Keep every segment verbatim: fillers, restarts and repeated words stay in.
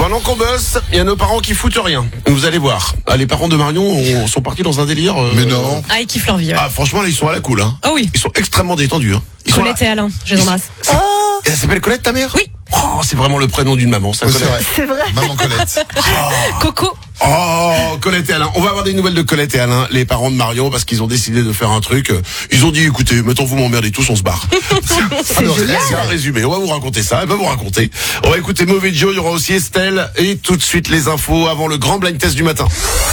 Pendant qu'on bosse, il y a nos parents qui foutent rien. Vous allez voir. Ah, les parents de Marion ont- sont partis dans un délire. euh, Mais non. Ah, ils kiffent leur vie. Ouais. Ah, franchement, là, ils sont à la cool. Hein. Ah oui. Ils sont extrêmement détendus. Hein. Ils sont Colette là. et Alain, je les embrasse. Elle s'appelle Colette, ta mère? Oui. Oh, c'est vraiment le prénom d'une maman, ça, Oui, c'est Colette. vrai. C'est vrai. Maman Colette. Coco. Oh, Colette et Alain. On va avoir des nouvelles de Colette et Alain, les parents de Marion, parce qu'ils ont décidé de faire un truc. Ils ont dit, écoutez, mettons vous m'emmerdez tous, on se barre. C'est génial. C'est un résumé. On va vous raconter ça. Elle va vous raconter. On va écouter Mauvais Joe. Il y aura aussi Estelle. Et tout de suite, les infos avant le grand blind test du matin.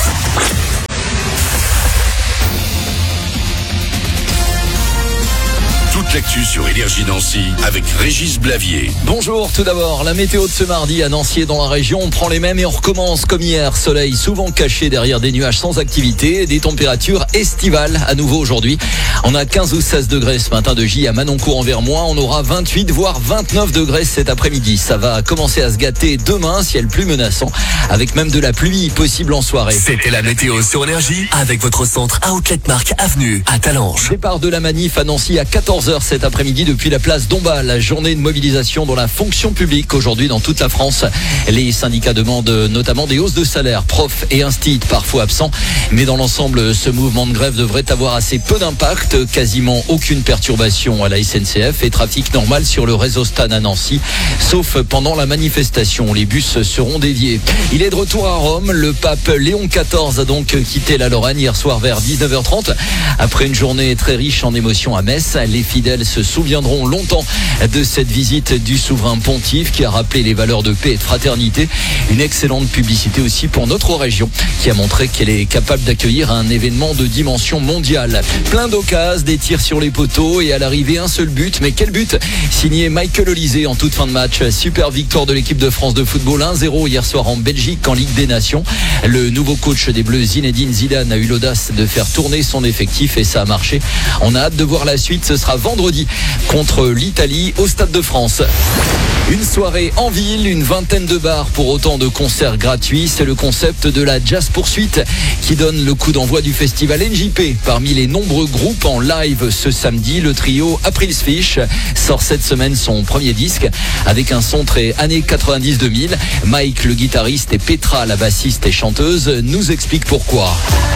Toute l'actu sur Énergie Nancy avec Régis Blavier. Bonjour, tout d'abord, la météo de ce mardi à Nancy et dans la région, on prend les mêmes et on recommence comme hier. Soleil souvent caché derrière des nuages sans activité, des températures estivales à nouveau aujourd'hui. On a quinze ou seize degrés ce matin de J à Manoncourt en Vermois, on aura vingt-huit voire vingt-neuf degrés cet après-midi. Ça va commencer à se gâter demain, ciel plus menaçant, avec même de la pluie possible en soirée. C'était la météo sur Énergie avec votre centre Outlet Mark Avenue à Talange. Départ de la manif à Nancy à quatorze heures cet après-midi depuis la place Dombasle. La journée de mobilisation dans la fonction publique aujourd'hui dans toute la France. Les syndicats demandent notamment des hausses de salaire, profs et instits parfois absents. Mais dans l'ensemble, ce mouvement de grève devrait avoir assez peu d'impact. Quasiment aucune perturbation à la S N C F et trafic normal sur le réseau Stan à Nancy. Sauf pendant la manifestation. Les bus seront dédiés. Il est de retour à Rome. Le pape Léon quatorze a donc quitté la Lorraine hier soir vers dix-neuf heures trente. Après une journée très riche en émotions à Metz, les fidèles se souviendront longtemps de cette visite du souverain pontife qui a rappelé les valeurs de paix et de fraternité. Une excellente publicité aussi pour notre région qui a montré qu'elle est capable d'accueillir un événement de dimension mondiale. Plein d'occasions, des tirs sur les poteaux et à l'arrivée un seul but. Mais quel but? Signé Michael Olysée en toute fin de match. Super victoire de l'équipe de France de football un zéro hier soir en Belgique en Ligue des Nations. Le nouveau coach des Bleus, Zinedine Zidane, a eu l'audace de faire tourner son effectif et ça a marché. On a hâte de voir la suite. Ce sera vendredi contre l'Italie au Stade de France. Une soirée en ville, une vingtaine de bars pour autant de concerts gratuits. C'est le concept de la Jazz Poursuite qui donne le coup d'envoi du festival N J P. Parmi les nombreux groupes en live ce samedi, le trio April's Fish sort cette semaine son premier disque avec un son très années quatre-vingt-dix deux mille. Mike, le guitariste, et Petra, la bassiste et chanteuse, nous expliquent pourquoi.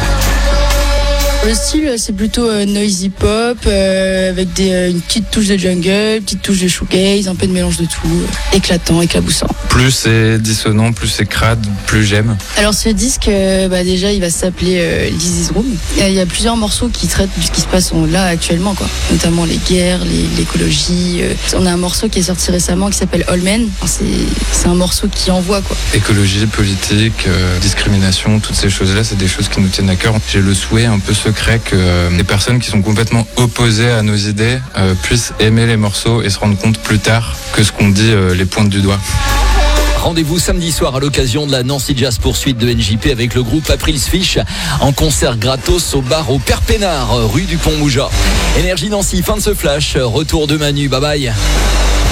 Le style, c'est plutôt euh, noisy pop, euh, avec des, euh, une petite touche de jungle, une petite touche de shoegaze, un peu de mélange de tout, euh, éclatant, éclaboussant. Plus c'est dissonant, plus c'est crade, plus j'aime. Alors ce disque, euh, bah, déjà, il va s'appeler euh, Lizzie's Room. Il y a plusieurs morceaux qui traitent de ce qui se passe là actuellement, quoi. Notamment les guerres, les, l'écologie. Euh. On a un morceau qui est sorti récemment qui s'appelle All Men. Enfin, c'est, c'est un morceau qui envoie, quoi. Écologie, politique, euh, discrimination, toutes ces choses-là, c'est des choses qui nous tiennent à cœur. J'ai le souhait un peu secret que euh, des personnes qui sont complètement opposées à nos idées euh, puissent aimer les morceaux et se rendre compte plus tard que ce qu'on dit euh, les pointe du doigt. Rendez-vous samedi soir à l'occasion de la Nancy Jazz Poursuite de N J P avec le groupe April's Fish en concert gratos au bar au Père Pénard, rue du Pont-Mouja. Énergie Nancy, fin de ce flash. Retour de Manu, bye bye.